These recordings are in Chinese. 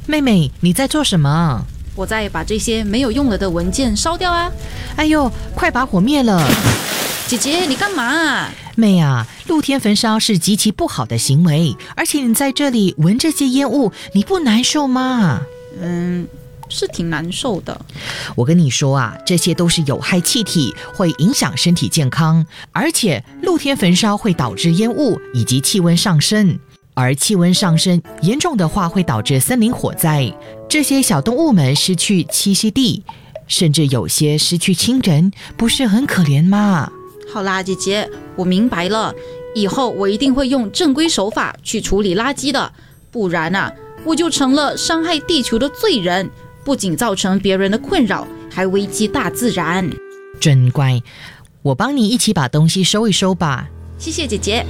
妹妹，你在做什么？ 我在把这些没有用了的文件烧掉啊！ 哎呦，快把火灭了！ 姐姐，你干嘛啊？ 妹啊，露天焚烧是极其不好的行为，而且你在这里闻这些烟雾，你不难受吗？ 是挺难受的。 我跟你说啊，这些都是有害气体，会影响身体健康，而且露天焚烧会导致烟雾以及气温上升，而气温上升严重的话会导致森林火灾，这些小动物们失去栖息地，甚至有些失去亲人，不是很可怜吗？ 好啦，姐姐，我明白了，以后我一定会用正规手法去处理垃圾的，不然啊，我就成了伤害地球的罪人。不仅造成别人的困扰，还危及大自然。 真乖，我帮你一起把东西收一收吧。 谢谢姐姐。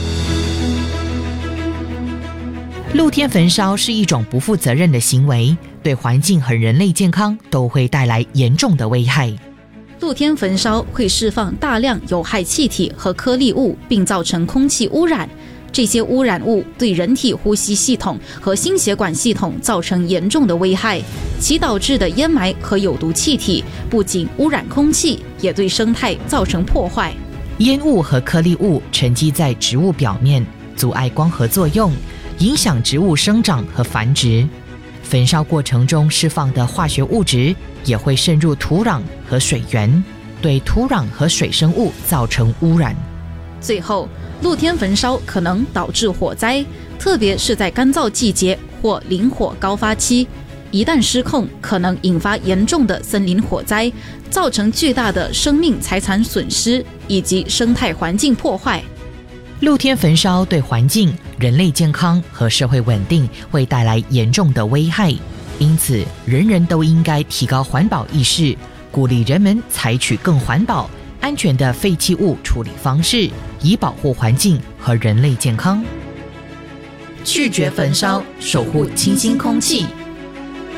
露天焚烧是一种不负责任的行为，对环境和人类健康都会带来严重的危害。 露天焚烧会释放大量有害气体和颗粒物，并造成空气污染。这些污染物对人体呼吸系统和心血管系统造成严重的危害，其导致的烟霾和有毒气体不仅污染空气，也对生态造成破坏。 烟雾和颗粒物沉积在植物表面，阻碍光合作用，影响植物生长和繁殖。焚烧过程中释放的化学物质也会渗入土壤和水源，对土壤和水生物造成污染。 最后，露天焚烧可能导致火灾，特别是在干燥季节或林火高发期，一旦失控，可能引发严重的森林火灾，造成巨大的生命财产损失以及生态环境破坏。 露天焚烧对环境、人类健康和社会稳定会带来严重的危害，因此人人都应该提高环保意识，鼓励人们采取更环保、安全的废弃物处理方式，以保护环境和人类健康。拒绝焚烧，守护清新空气。